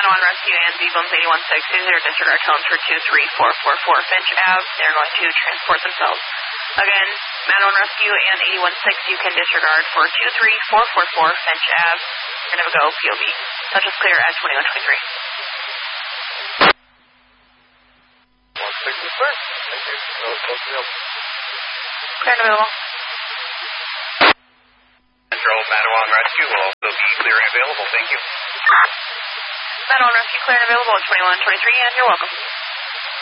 Manawan Rescue and V-Bums 8160, they're disregard tones for 23444 Finch Ave. They're going to transport themselves. Again, Manawan Rescue and 8160, you can disregard for 23444 Finch Ave. You're going to go POV. Touch is clear at 2123. 160 clear. Thank you. Clear and available. Control Manawan Rescue will also be clear and available. Thank you. Manawan Rescue clear and available at 2123, and you're welcome.